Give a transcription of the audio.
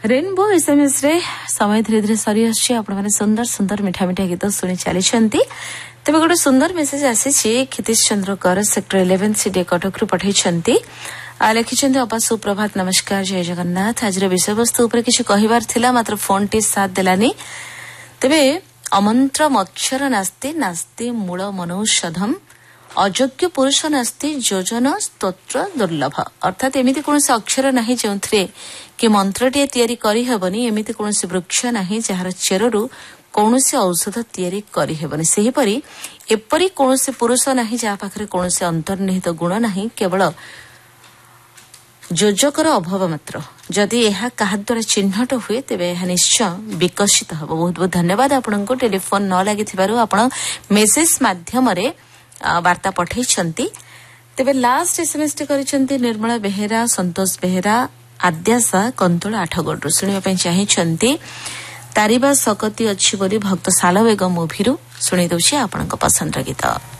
Rainbow SMS रे समय धीरे धीरे सरी आसी आपने सुंदर सुंदर मिठा मिठा गीत शुणी चली तेज गोटे सुंदर मेसेज आसी क्षितिश चंद्र कर सेक्टर 11 सीडी कटक रु पठाई लिखिं अपा सुप्रभात नमस्कार जय जगन्नाथ। आज विषय वस्तु उपर किसी कहबार थिला मात्र फोन टी साथ देलानी। तेबे अमंत्र मक्षर नास्ति नास्ति मूल मनौषधम अयोग्य पुरुष नास्ति योजन स्तोत्र दुर्लभ। अर्थात एमिति कोनोसी अक्षर नाही जोंथरे कि मंत्रटिए तयारी करि हेबनी, एमिति कोनोसी वृक्ष नाही जहार चेररु कौनसी औषध तैयारी करि हेबनी। सेहि परि एपरि कौनसी पुरुष नाही जहा पाखरे कौनसी अंतर्निहित गुण नाही, केवल योजकर अभाव मात्र। जदि यह क्या द्वारा चिन्हट हुए तेबे यह निश्चय विकसित हम। बहुत बहुत धन्यवाद आपको टेलीफोन न लगी आपण मेसेज माध्यम वार्ता पठाई। तेबे last SMS T करिसेंती Nirmala Behera, संतोष बेहेरा, आद्याशा कंतोल आठगढ़ शुणा चाहिए। तारिबा सकती अच्छी बोली भक्त सालवेग मुभीरु शुणी दउछि आपनक पसंद गीत।